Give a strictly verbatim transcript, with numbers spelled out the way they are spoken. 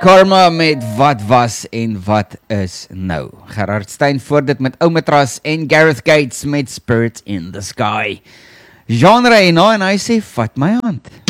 Karma met wat was en wat is nou. Gerard Stein voor dit met Oumatras en Gareth Gates met Spirit in the Sky. Genre en na en hy sê, vat my hand.